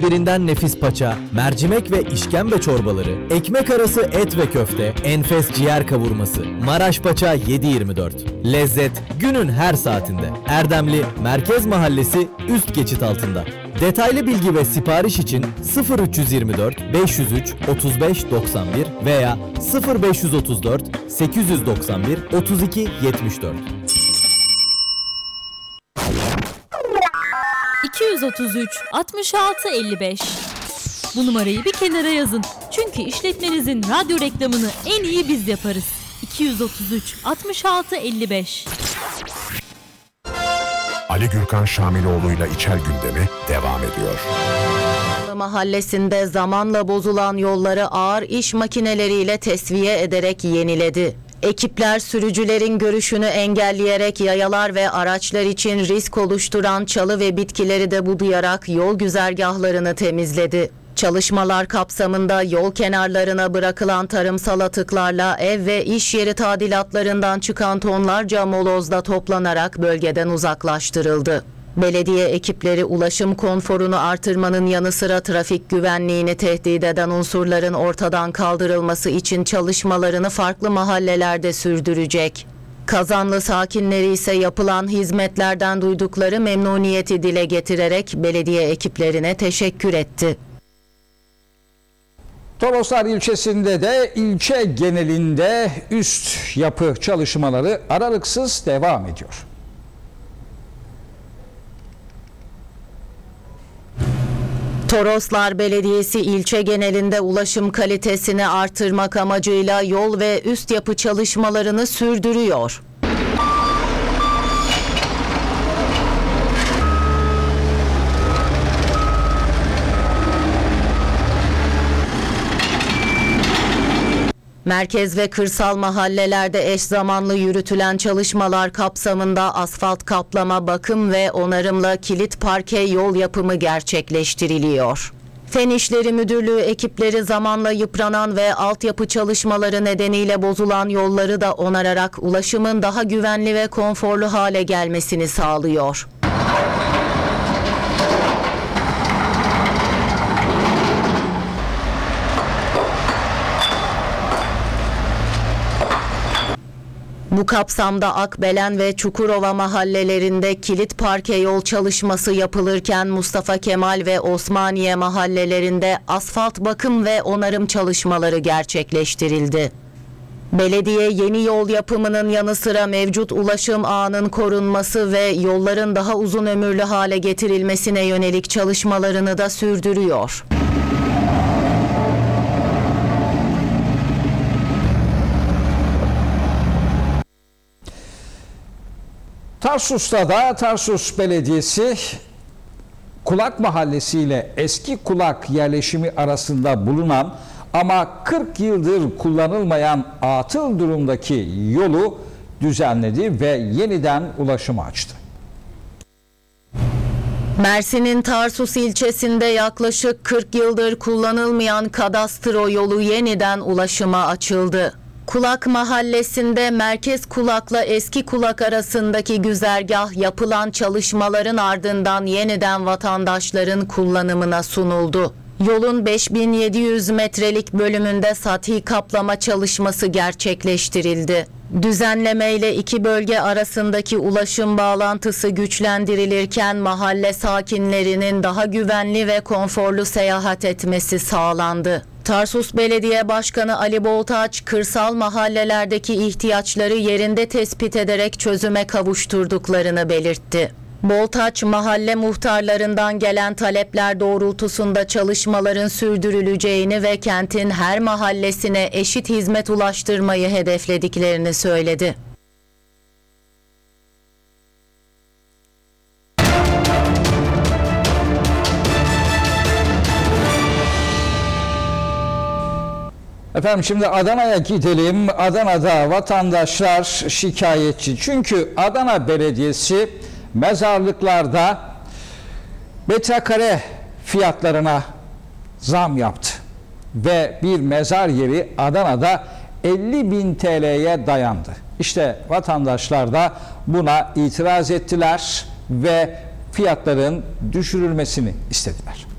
birbirinden nefis paça, mercimek ve işkembe çorbaları, ekmek arası et ve köfte, enfes ciğer kavurması, Maraş paça 7/24. Lezzet günün her saatinde. Erdemli Merkez Mahallesi üst geçit altında. Detaylı bilgi ve sipariş için 0324 503 35 91 veya 0534 891 32 74. 233 66 55. Bu numarayı bir kenara yazın. Çünkü işletmenizin radyo reklamını en iyi biz yaparız. 233 66 55. Ali Gürkan Şamiloğlu'yla İçer Gündemi devam ediyor. Mahallesinde zamanla bozulan yolları ağır iş makineleriyle tesviye ederek yeniledi. Ekipler sürücülerin görüşünü engelleyerek yayalar ve araçlar için risk oluşturan çalı ve bitkileri de budayarak yol güzergahlarını temizledi. Çalışmalar kapsamında yol kenarlarına bırakılan tarımsal atıklarla ev ve iş yeri tadilatlarından çıkan tonlarca moloz da toplanarak bölgeden uzaklaştırıldı. Belediye ekipleri ulaşım konforunu artırmanın yanı sıra trafik güvenliğini tehdit eden unsurların ortadan kaldırılması için çalışmalarını farklı mahallelerde sürdürecek. Kazanlı sakinleri ise yapılan hizmetlerden duydukları memnuniyeti dile getirerek belediye ekiplerine teşekkür etti. Toroslar ilçesinde de ilçe genelinde üst yapı çalışmaları aralıksız devam ediyor. Toroslar Belediyesi ilçe genelinde ulaşım kalitesini artırmak amacıyla yol ve üst yapı çalışmalarını sürdürüyor. Merkez ve kırsal mahallelerde eş zamanlı yürütülen çalışmalar kapsamında asfalt kaplama, bakım ve onarımla kilit parke yol yapımı gerçekleştiriliyor. Fen İşleri Müdürlüğü ekipleri zamanla yıpranan ve altyapı çalışmaları nedeniyle bozulan yolları da onararak ulaşımın daha güvenli ve konforlu hale gelmesini sağlıyor. Bu kapsamda Akbelen ve Çukurova mahallelerinde kilit parke yol çalışması yapılırken Mustafa Kemal ve Osmaniye mahallelerinde asfalt bakım ve onarım çalışmaları gerçekleştirildi. Belediye yeni yol yapımının yanı sıra mevcut ulaşım ağının korunması ve yolların daha uzun ömürlü hale getirilmesine yönelik çalışmalarını da sürdürüyor. Tarsus'ta da Tarsus Belediyesi Kulak Mahallesi ile Eski Kulak yerleşimi arasında bulunan ama 40 yıldır kullanılmayan atıl durumdaki yolu düzenledi ve yeniden ulaşıma açtı. Mersin'in Tarsus ilçesinde yaklaşık 40 yıldır kullanılmayan kadastro yolu yeniden ulaşıma açıldı. Kulak Mahallesi'nde Merkez Kulak'la Eski Kulak arasındaki güzergah yapılan çalışmaların ardından yeniden vatandaşların kullanımına sunuldu. Yolun 5700 metrelik bölümünde sathi kaplama çalışması gerçekleştirildi. Düzenlemeyle iki bölge arasındaki ulaşım bağlantısı güçlendirilirken mahalle sakinlerinin daha güvenli ve konforlu seyahat etmesi sağlandı. Tarsus Belediye Başkanı Ali Boltaç, kırsal mahallelerdeki ihtiyaçları yerinde tespit ederek çözüme kavuşturduklarını belirtti. Boltaç, mahalle muhtarlarından gelen talepler doğrultusunda çalışmaların sürdürüleceğini ve kentin her mahallesine eşit hizmet ulaştırmayı hedeflediklerini söyledi. Efendim şimdi Adana'ya gidelim. Adana'da vatandaşlar şikayetçi. Çünkü Adana Belediyesi mezarlıklarda metrekare fiyatlarına zam yaptı. Ve bir mezar yeri Adana'da 50.000 TL'ye dayandı. İşte vatandaşlar da buna itiraz ettiler ve fiyatların düşürülmesini istediler.